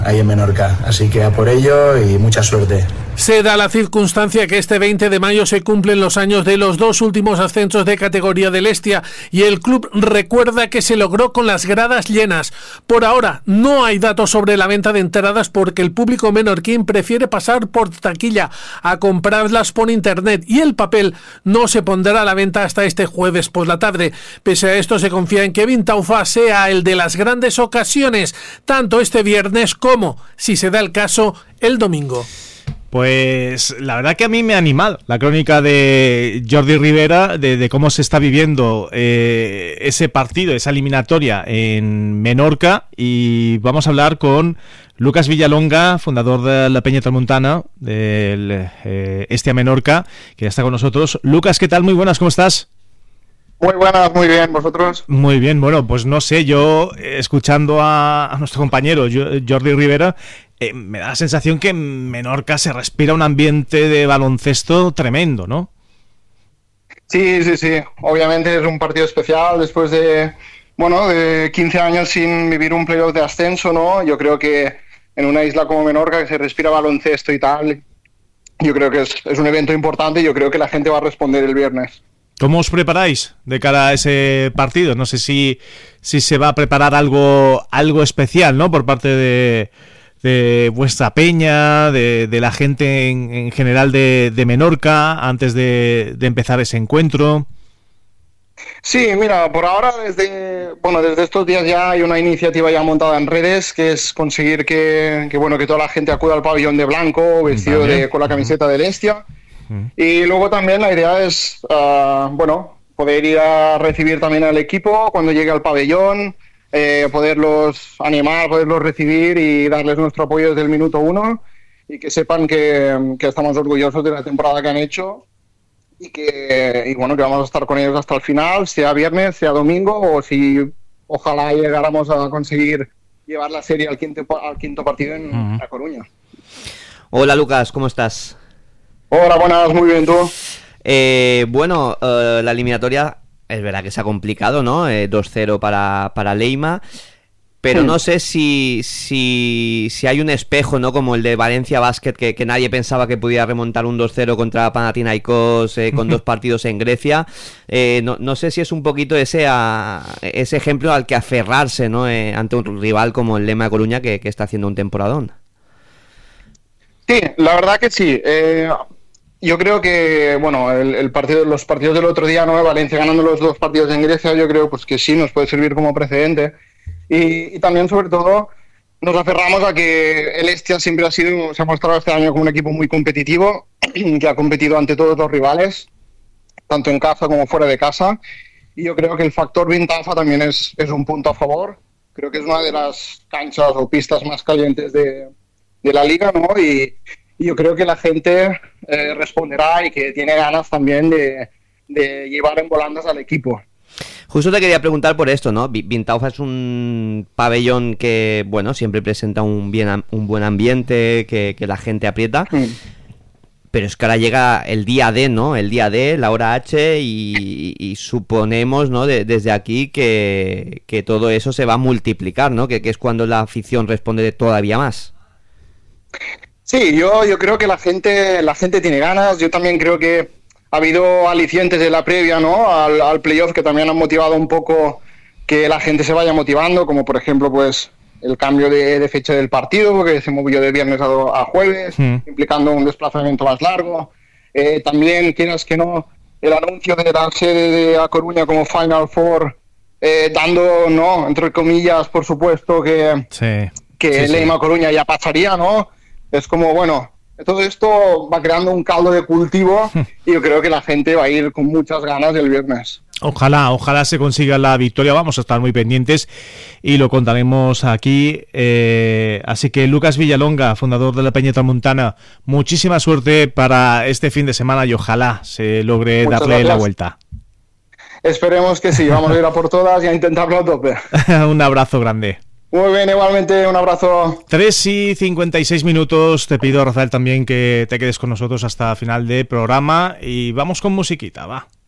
ahí en Menorca. Así que a por ello y mucha suerte. Se da la circunstancia que este 20 de mayo se cumplen los años de los dos últimos ascensos de categoría del Hestia y el club recuerda que se logró con las gradas llenas. Por ahora no hay datos sobre la venta de entradas porque el público menorquín prefiere pasar por taquilla a comprarlas por internet y el papel no se pondrá a la venta hasta este jueves por la tarde. Pese a esto se confía en que Vintaufa sea el de las grandes ocasiones, tanto este viernes como, si se da el caso, el domingo. Pues la verdad que a mí me ha animado la crónica de Jordi Rivera de cómo se está viviendo ese partido, esa eliminatoria en Menorca, y vamos a hablar con Lucas Villalonga, fundador de la Peña Tramuntana del Hestia Menorca, que ya está con nosotros. Lucas, ¿qué tal? Muy buenas, ¿cómo estás? Muy buenas, muy bien, ¿vosotros? Muy bien, bueno, pues no sé, yo escuchando a nuestro compañero Jordi Rivera, me da la sensación que en Menorca se respira un ambiente de baloncesto tremendo, ¿no? Sí. Obviamente es un partido especial después de 15 años sin vivir un playoff de ascenso, ¿no? Yo creo que en una isla como Menorca, que se respira baloncesto y tal, yo creo que es un evento importante y yo creo que la gente va a responder el viernes. ¿Cómo os preparáis de cara a ese partido? No sé si se va a preparar algo especial, ¿no? Por parte de vuestra peña, de la gente en general de Menorca, antes de empezar ese encuentro. Sí, mira, por ahora desde estos días ya hay una iniciativa ya montada en redes, que es conseguir que toda la gente acuda al pabellón de blanco, vestido con la camiseta del Hestia. Y luego también la idea es poder ir a recibir también al equipo cuando llegue al pabellón, poderlos animar, poderlos recibir y darles nuestro apoyo desde el minuto 1 y que sepan que estamos orgullosos de la temporada que han hecho y que vamos a estar con ellos hasta el final, sea viernes, sea domingo, o si ojalá llegáramos a conseguir llevar la serie al quinto partido en La Coruña. Hola Lucas, ¿cómo estás? Hola, buenas, muy bien, ¿tú? La eliminatoria es verdad que se ha complicado, ¿no? 2-0 para Leima, pero no sé si hay un espejo, ¿no? Como el de Valencia Basket, que nadie pensaba que pudiera remontar un 2-0 contra Panathinaikos con 2 partidos en Grecia. No sé si es un poquito ese ejemplo al que aferrarse, ¿no? Ante un rival como el Lema de Coruña, que está haciendo un temporadón. Sí, la verdad que sí. Yo creo que, los partidos del otro día, ¿no? Valencia ganando los 2 partidos en Grecia, yo creo pues que sí nos puede servir como precedente. Y también, sobre todo, nos aferramos a que el Hestia siempre se ha mostrado este año como un equipo muy competitivo, que ha competido ante todos los rivales, tanto en casa como fuera de casa. Y yo creo que el factor Vintaufa también es un punto a favor. Creo que es una de las canchas o pistas más calientes de la liga, ¿no? Y yo creo que la gente responderá y que tiene ganas también de llevar en volandas al equipo. Justo te quería preguntar por esto, ¿no? Vintaufa es un pabellón que, siempre presenta un buen ambiente, que la gente aprieta. Pero es que ahora llega el día D, ¿no? El día D, la hora H, y suponemos, ¿no? Desde aquí que todo eso se va a multiplicar, ¿no? Que es cuando la afición responde todavía más. Sí, yo creo que la gente tiene ganas. Yo también creo que ha habido alicientes de la previa, ¿no? al playoff que también han motivado un poco que la gente se vaya motivando, como por ejemplo pues el cambio de fecha del partido, que se movió de viernes a jueves, implicando un desplazamiento más largo. También, quieras que no, el anuncio de la sede de A Coruña como Final Four, dando, ¿no? Entre comillas, por supuesto, que Leima Coruña ya pasaría, ¿no? Es como, todo esto va creando un caldo de cultivo y yo creo que la gente va a ir con muchas ganas el viernes. Ojalá se consiga la victoria, vamos a estar muy pendientes y lo contaremos aquí. Así que Lucas Villalonga, fundador de la Peña Tramuntana, muchísima suerte para este fin de semana y ojalá se logre darle la vuelta. Esperemos que sí, vamos a ir a por todas y a intentarlo a tope. Un abrazo grande. Muy bien, igualmente, un abrazo. 3:56. Te pido, Rafael, también que te quedes con nosotros hasta final de programa y vamos con musiquita, va.